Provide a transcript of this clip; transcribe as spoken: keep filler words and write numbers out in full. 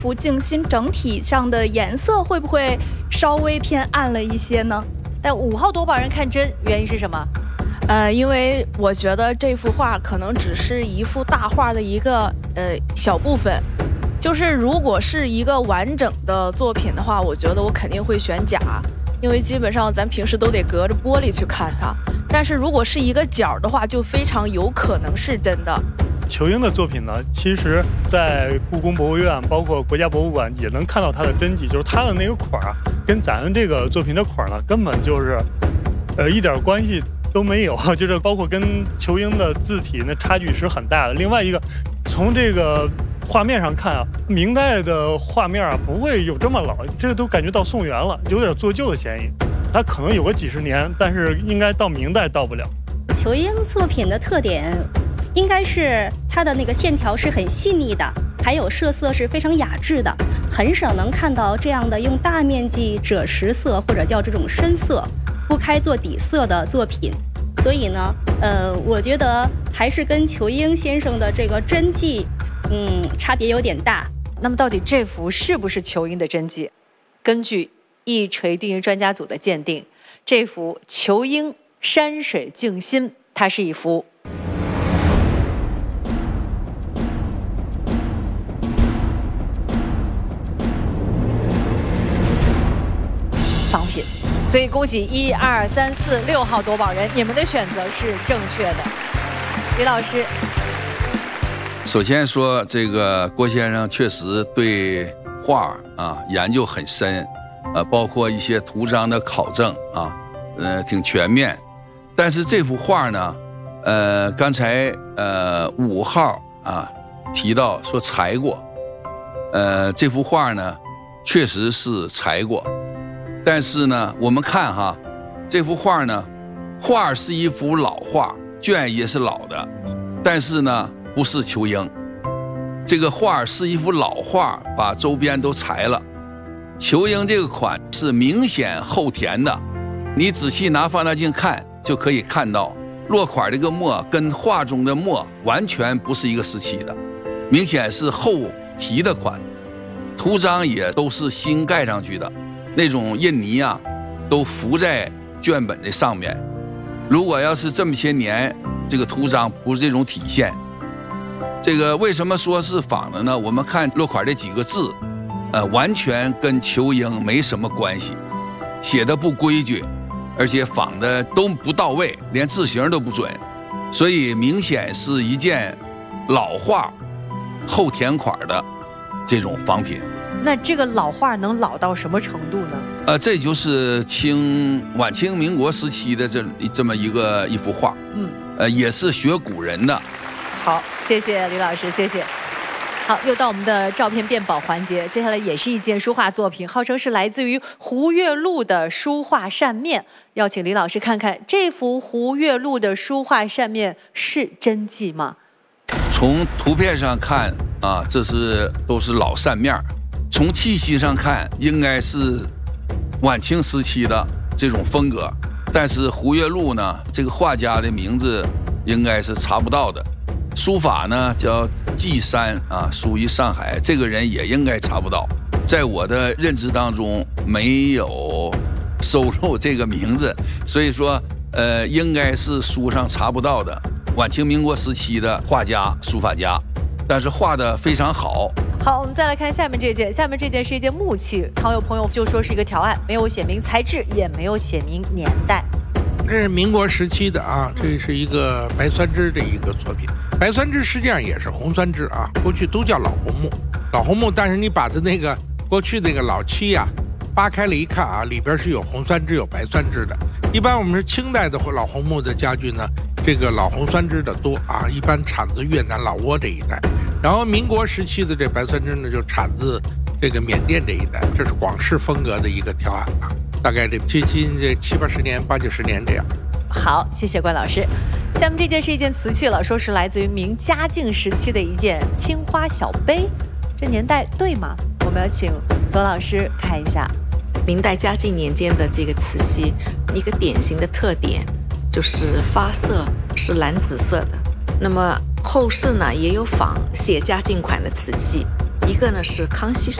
幅静心整体上的颜色会不会稍微偏暗了一些呢？ 但五号夺宝人看真，原因是什么？ 呃，因为我觉得这幅画可能只是一幅大画的一个呃小部分，就是如果是一个完整的作品的话，我觉得我肯定会选假，因为基本上咱平时都得隔着玻璃去看它。但是如果是一个角的话，就非常有可能是真的。 裘英的作品呢，其实在故宫博物院包括国家博物馆也能看到它的真迹，就是它的那个款儿跟咱这个作品的款儿呢根本就是呃一点关系都没有，就是包括跟裘英的字体那差距是很大的。另外一个，从这个画面上看啊，明代的画面啊不会有这么老，这个都感觉到宋元了，有点做旧的嫌疑。它可能有个几十年，但是应该到明代到不了。 裘英作品的特点应该是它的那个线条是很细腻的，还有设色是非常雅致的，很少能看到这样的用大面积赭石色或者叫这种深色铺开做底色的作品。所以呢，呃，我觉得还是跟裘英先生的这个真迹，嗯，差别有点大。 那么到底这幅是不是裘英的真迹？根据一锤定音专家组的鉴定，这幅裘英山水静心，它是一幅仿品。所以恭喜一二三四六号夺宝人，你们的选择是正确的。李老师， 首先说这个郭先生确实对画啊研究很深，呃，包括一些图章的考证啊，呃，挺全面。但是这幅画呢，呃，刚才呃五号啊提到说裁过，呃，这幅画呢确实是裁过。但是呢，我们看哈，这幅画呢，画是一幅老画，卷也是老的，但是呢，不是裘英。这个画是一幅老画，把周边都裁了。裘英这个款是明显后填的，你仔细拿放大镜看，就可以看到落款这个墨跟画中的墨完全不是一个时期的，明显是后提的款，图章也都是新盖上去的。那种印泥啊，都浮在卷本的上面。如果要是这么些年，这个图章不是这种体现。这个为什么说是仿的呢？我们看落款这几个字，呃，完全跟裘英没什么关系，写的不规矩，而且仿的都不到位，连字形都不准，所以明显是一件老画后填款的这种仿品。 那这个老画能老到什么程度呢？ 呃，这就是清晚清民国时期的这这么一个一幅画，嗯，呃，也是学古人的。 好，谢谢李老师，谢谢。好，又到我们的照片辨宝环节，接下来也是一件书画作品，号称是来自于胡月禄的书画扇面，要请李老师看看这幅胡月禄的书画扇面是真迹吗？ 从图片上看啊，这是都是老扇面。从气息上看，应该是晚清时期的这种风格，但是胡月禄呢，这个画家的名字应该是查不到的。书法呢叫季山啊，属于上海，这个人也应该查不到，在我的认知当中没有收录这个名字，所以说呃，应该是书上查不到的晚清民国时期的画家、书法家，但是画得非常好。 好，我们再来看下面这件。下面这件是一件木器，常有朋友就说是一个条案，没有写明材质，也没有写明年代。 这是民国时期的啊，这是一个白酸枝的一个作品。白酸枝实际上也是红酸枝啊，过去都叫老红木，老红木。但是你把它那个过去那个老漆啊扒开了一看啊，里边是有红酸枝有白酸枝的。一般我们是清代的老红木的家具呢，这个老红酸枝的多啊，一般产自越南老挝这一带。然后民国时期的这白酸枝呢，就产自这个缅甸这一带，这是广式风格的一个条案啊，大概这最近这七八十年、八九十年这样。 好，谢谢关老师。下面这件是一件瓷器了，说是来自于明嘉靖时期的一件青花小杯，这年代对吗？我们要请左老师看一下。 明代嘉靖年间的这个瓷器，一个典型的特点就是发色是蓝紫色的。那么后世呢也有仿写嘉靖款的瓷器， 一个呢是康熙时